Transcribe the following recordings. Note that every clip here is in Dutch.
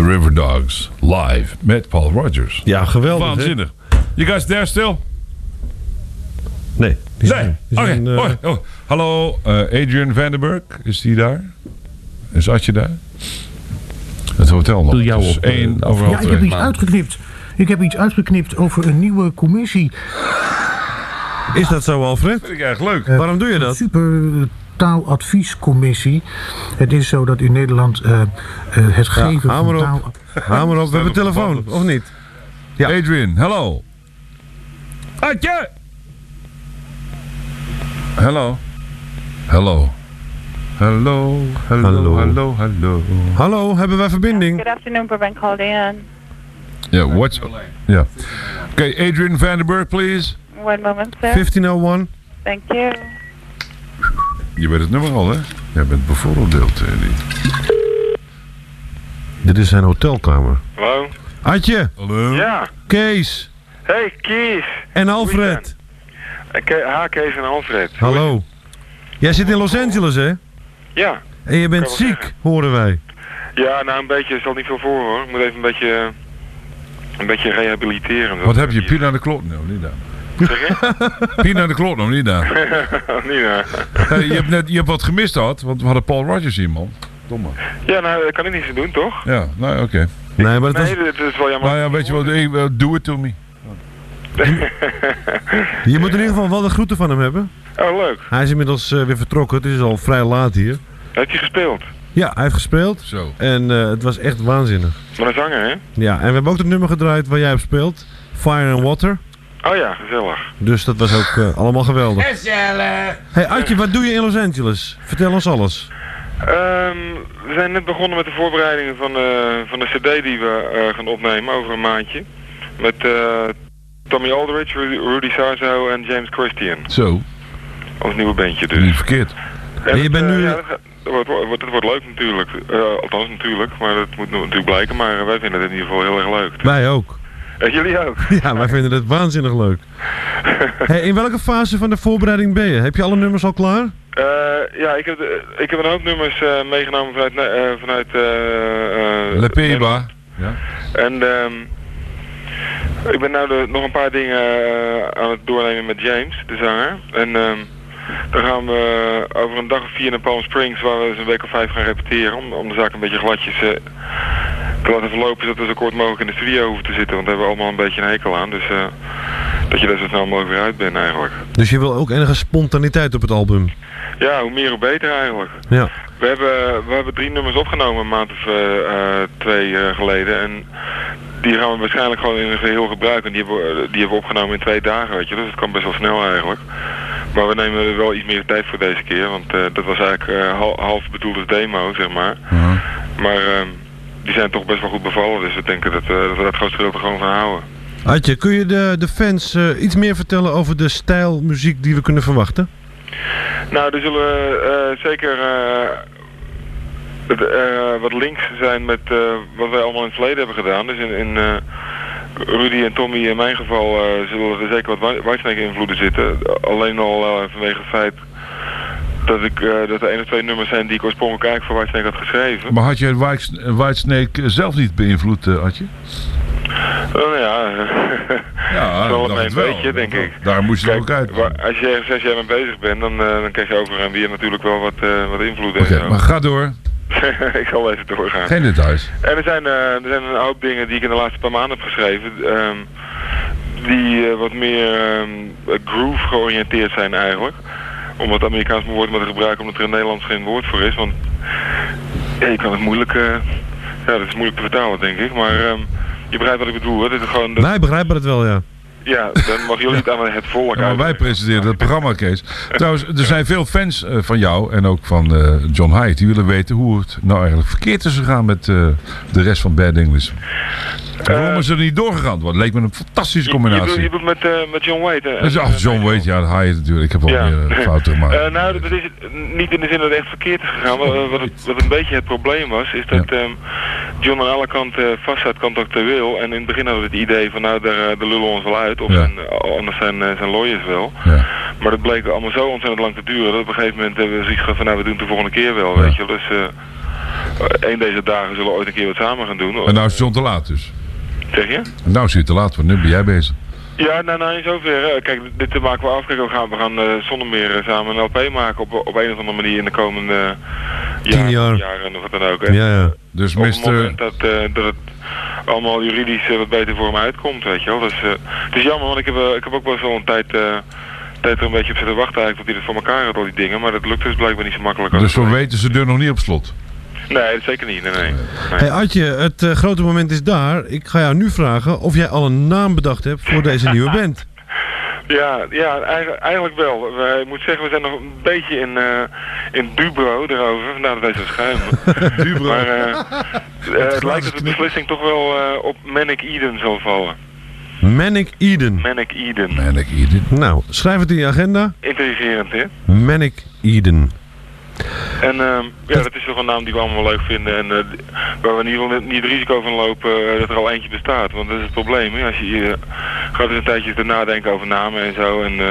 The River Dogs, live met Paul Rogers. Ja, geweldig. Waanzinnig. You guys there still? Nee. Oké. Hallo, Adrian Vandenberg. Is die daar? Is Adje daar? Het hotel nog. Doe jou op. Ja, ik heb iets uitgeknipt. Ik heb iets uitgeknipt over een nieuwe commissie. Is dat zo, Alfred? Vind ik erg leuk. Waarom doe je dat? Super taaladviescommissie. Het is zo dat in Nederland het geven van taal... Hamer op, we hebben telefoon, of niet? Ja. Adrian, hallo. Adje! Hallo. Hallo. Hallo, hallo, hallo, hallo. Hallo, hebben wij verbinding? Good afternoon, Burbank called in. Yeah, what's... Yeah. Okay, Adrian Vandenberg, please. One moment, sir. 1501. Thank you. Je weet het nummer al, hè? Jij bent bevoordeeld, niet. Dit is zijn hotelkamer. Hallo? Adje, Hallo? Ja. Kees Hey, Kees. en Alfred. Kees en Alfred. Hallo. Jij zit in Los Angeles, hè? Ja. En je bent Kan wel ziek, zeggen. horen wij. Ja, nou een beetje, stelt niet veel voor hoor. Ik moet even een beetje rehabiliteren. Wat heb je? Pien aan de klok? Nou, niet daar. Zeg je? Pien aan de klok nog niet daar. Niet waar. Hey, je hebt wat gemist gehad, want we hadden Paul Rogers hier, man. Domme. Ja, nou, dat kan ik niet zo doen, toch? Ja, nou oké. Nee, maar dat Nee, was... dit is wel jammer. Nou ja, weet je wat, do it to me. Je moet in ieder geval wel de groeten van hem hebben. Oh, leuk. Hij is inmiddels weer vertrokken, het is al vrij laat hier. Heeft hij gespeeld? Ja, hij heeft gespeeld. Zo. En het was echt waanzinnig. Maar een zanger, hè? Ja, en we hebben ook het nummer gedraaid waar jij op speelt. Fire and Water. Oh ja, gezellig. Dus dat was ook allemaal geweldig. Gezellig! Hey Adje, wat doe je in Los Angeles? Vertel ons alles. We zijn net begonnen met de voorbereidingen van de cd die we gaan opnemen over een maandje. Met Tommy Aldridge, Rudy Sarzo en James Christian. Zo, Als nieuwe bandje dus. niet verkeerd. En je bent nu... Ja, het wordt leuk natuurlijk. Althans natuurlijk, maar dat moet natuurlijk blijken. Maar wij vinden het in ieder geval heel erg leuk. Wij ook. Jullie ook? Ja, wij vinden het waanzinnig leuk. Hey, in welke fase van de voorbereiding ben je? Heb je alle nummers al klaar? Ja, ik heb een hoop nummers meegenomen vanuit Le Peba. Ja. En ik ben nou nog een paar dingen aan het doornemen met James, de zanger. En dan gaan we over een dag of 4 naar Palm Springs, waar we dus een week of 5 gaan repeteren. Om de zaak een beetje gladjes te laten verlopen, zodat we zo kort mogelijk in de studio hoeven te zitten. Want daar hebben we allemaal een beetje een hekel aan. Dus dat je daar zo snel mogelijk weer uit bent eigenlijk. Dus je wil ook enige spontaniteit op het album? Ja, hoe meer hoe beter eigenlijk. Ja. We hebben 3 nummers opgenomen een maand of 2 geleden. En die gaan we waarschijnlijk gewoon in een geheel gebruiken. Die hebben we opgenomen in 2 dagen, weet je. Dus het kan best wel snel eigenlijk. Maar we nemen er wel iets meer tijd voor deze keer. Want dat was eigenlijk half bedoeld als demo, zeg maar. Maar die zijn toch best wel goed bevallen. Dus we denken dat we dat grootste gedeelte gewoon gaan houden. Adje, kun je de fans iets meer vertellen over de stijl muziek die we kunnen verwachten? Nou, er zullen zeker wat links zijn met wat wij allemaal in het verleden hebben gedaan. Dus in Rudy en Tommy in mijn geval zullen er zeker wat Whitesnake invloeden zitten. Alleen al vanwege het feit dat er 1 of 2 nummers zijn die ik oorspronkelijk eigenlijk voor Whitesnake had geschreven. Maar had je Whitesnake zelf niet beïnvloed, Adje? Nou ja, Ja, wel dat een beetje, denk ik. Daar moest je Kijk, ook uit. Als je ergens 6 jaar mee bezig bent, dan krijg je over en weer natuurlijk wel wat invloed. Oké, maar ga door. Ik zal even doorgaan. Geen details. En er zijn een hoop dingen die ik in de laatste paar maanden heb geschreven, die wat meer groove georiënteerd zijn eigenlijk. Om het Amerikaans woord maar te gebruiken, omdat er in het Nederlands geen woord voor is. Want ja, je kan het moeilijk, dat is moeilijk te vertalen denk ik, maar je begrijpt wat ik bedoel. Hè? Dit is gewoon, Wij begrijpen het wel, ja. Ja, dan mag jullie het aan het volk Ja, maar wij uitleggen. presenteren het programma, Kees. Trouwens, er zijn veel fans van jou en ook van John Hyde. Die willen weten hoe het nou eigenlijk verkeerd is gegaan met de rest van Bad English. Waarom is er niet doorgegaan? Want het leek me een fantastische combinatie. Je bedoelt met John Wade. John Wade, ja, Hyde natuurlijk. Ik heb wel meer fouten gemaakt. Nou, dat is niet in de zin dat het echt verkeerd is gegaan. Wat een beetje het probleem was, is dat John aan alle kanten vast zat contractueel. En in het begin hadden we het idee van, nou, daar lullen we ons wel uit. Of anders zijn lawyers wel. Ja. Maar dat bleek allemaal zo ontzettend lang te duren, dat op een gegeven moment hebben we zoiets gehad van, nou, we doen het de volgende keer wel, weet je. Dus één deze dagen zullen we ooit een keer wat samen gaan doen. En nou is het John te laat dus. Zeg je? Nou is het te laat, want nu ben jij bezig. Ja, nou in zoverre. Kijk, dit maken we af. Kijk, we gaan zonder meer samen een LP maken op een of andere manier in de komende 10 jaar. jaren of wat dan ook. En Ja. Dus op het Mr. moment dat het allemaal juridisch wat beter voor hem uitkomt, weet je wel. Dus, het is jammer, want ik heb ook best wel een tijd er een beetje op zitten wachten eigenlijk tot hij het voor elkaar had, al die dingen. Maar dat lukt dus blijkbaar niet zo makkelijk. Dus we weten ze deur nog niet op slot. Nee, dat zeker niet. Nee. Hey Adje, het grote moment is daar. Ik ga jou nu vragen of jij al een naam bedacht hebt voor deze nieuwe band. Ja, eigenlijk wel. Ik moet zeggen, we zijn nog een beetje in dubro erover, vandaar dat wij zo schuimen. Dubro. Maar het lijkt dat de beslissing toch wel op Manic Eden zal vallen. Manic Eden. Manic Eden. Manic Eden. Nou, schrijf het in je agenda. Intelligerend, hè? Manic Eden. En dat is toch een naam die we allemaal wel leuk vinden en waar we in ieder geval niet het risico van lopen dat er al eentje bestaat. Want dat is het probleem, hè? Als je gaat dus een tijdje te nadenken over namen en zo en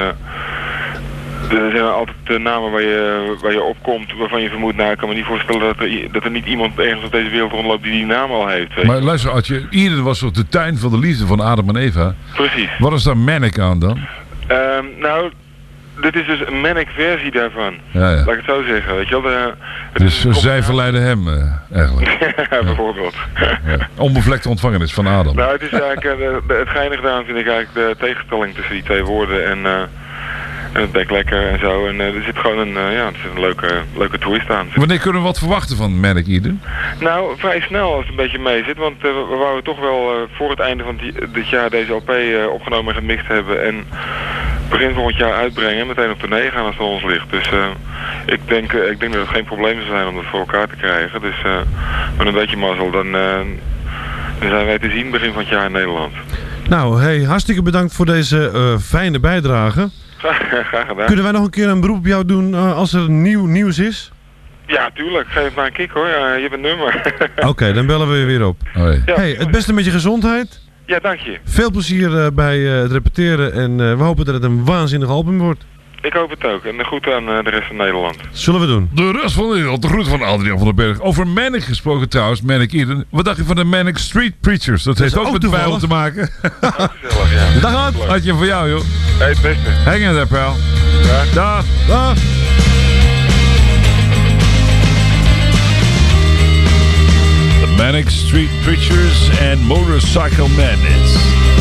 er zijn altijd namen waar je opkomt waarvan je vermoedt, nou ik kan me niet voorstellen dat er niet iemand ergens op deze wereld rondloopt die naam al heeft. Weet je. Maar luister, Adje, Eden was toch de tuin van de liefde van Adam en Eva? Precies. Wat is daar Manic aan dan? Nou, dit is dus een manic versie daarvan. Ja. Laat ik het zo zeggen, weet je wel. Dus zij verleiden hem eigenlijk. Ja, bijvoorbeeld. Ja. Onbevlekte ontvangenis van Adam. Nou, het is eigenlijk, het geinige daaraan vind ik eigenlijk de tegenstelling tussen die twee woorden en het bek lekker en zo. En er zit gewoon er zit een leuke twist aan. Wanneer kunnen we wat verwachten van Manic Eden? Nou, vrij snel als het een beetje mee zit, want we wouden toch wel voor het einde van dit jaar deze LP opgenomen en gemixt hebben en begin volgend jaar uitbrengen en meteen op tournee gaan als het ons ligt. Dus ik denk dat het geen probleem zou zijn om dat voor elkaar te krijgen. Dus met een beetje mazzel, dan zijn wij te zien begin van het jaar in Nederland. Nou, hey, hartstikke bedankt voor deze fijne bijdrage. Graag gedaan. Kunnen wij nog een keer een beroep op jou doen als er nieuws is? Ja, tuurlijk. Geef het maar een kick hoor. Je hebt een nummer. Oké, dan bellen we je weer op. Hoi. Ja, Hey, het beste met je gezondheid. Ja, dank je. Veel plezier bij het repeteren en we hopen dat het een waanzinnig album wordt. Ik hoop het ook. En de groet aan de rest van Nederland. Zullen we doen. De rest van de wereld, de groet van Adriaan van den Berg. Over Manic gesproken trouwens, Manic Eden. Wat dacht je van de Manic Street Preachers? Dat heeft is ook ook met de Bijbel toevallig. te maken. Gezellig, ja. Dag Ad. Adje voor jou, joh. Hey, het beste. Hang in there, pal. Ja. Dag. Dag. The Manic Street Preachers and Motorcycle Madness.